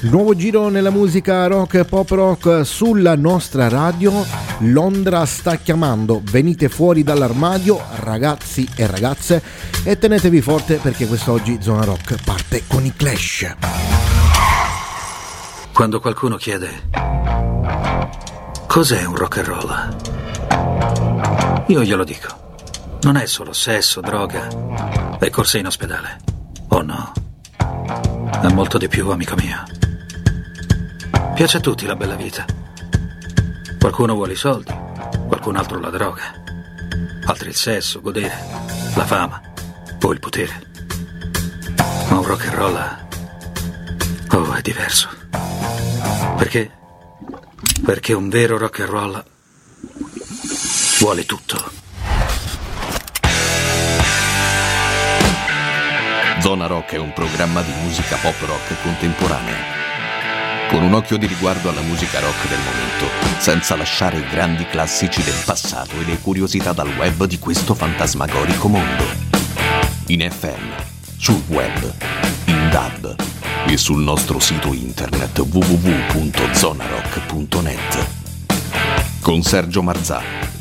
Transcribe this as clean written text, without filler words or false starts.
Nuovo giro nella musica rock e pop rock sulla nostra radio. Londra sta chiamando, venite fuori dall'armadio ragazzi e ragazze e tenetevi forte perché quest'oggi Zona Rock parte con i Clash. Quando qualcuno chiede cos'è un rock and roll, io glielo dico. Non è solo sesso, droga e corse in ospedale. Oh no, è molto di più, amico mio. Piace a tutti la bella vita. Qualcuno vuole i soldi, qualcun altro la droga, altri il sesso, godere, la fama o il potere. Ma un rock and roll, oh, è diverso. Perché? Perché un vero rock and roll vuole tutto. Zona Rock è un programma di musica pop rock contemporanea, con un occhio di riguardo alla musica rock del momento, senza lasciare i grandi classici del passato e le curiosità dal web di questo fantasmagorico mondo. In FM, sul web, in DAB e sul nostro sito internet www.zonarock.net. Con Sergio Marzà,